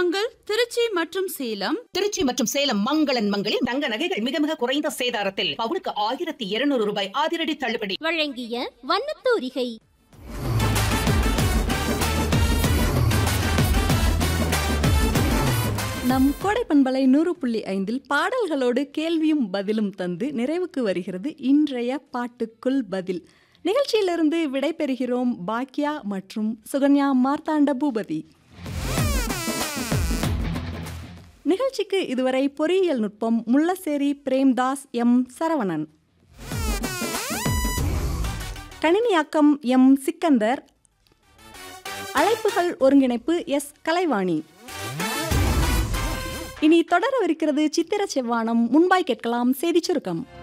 மங்கள் திருச்சி மற்றும் சேலம். திருச்சி மற்றும் சேலம் மங்களன் மங்களில் தங்க நகைகள் மிக மிக குறைந்த சேதாரத்தில் பவுனுக்கு 1200 ரூபாய் அதிரடி தள்ளுபடி. வழங்கிய வண்ணத்தூரிகை. நம் கோடை பண்பலை 100.5 பாடல்களோடு கேள்வியும் பதிலும் தந்து நிறைவுக்கு வருகிறது இன்றைய பாட்டுக்குள் பதில். நிகழ்ச்சியிலிருந்து விடைபெறுகிறோம் பாக்கியா மற்றும் சுகன்யா மார்த்தாண்ட பூபதி. நிகழ்ச்சிக்கு இதுவரை பொறியியல் நுட்பம் முல்லசேரி பிரேம்தாஸ், எம் சரவணன். கணினியாக்கம் எம் சிக்கந்தர். அழைப்புகள் ஒருங்கிணைப்பு எஸ் கலைவாணி. இனி தொடரவிருக்கிறது சித்திர செவ்வானம். முன்பாய் கேட்கலாம் செய்தி சுருக்கம்.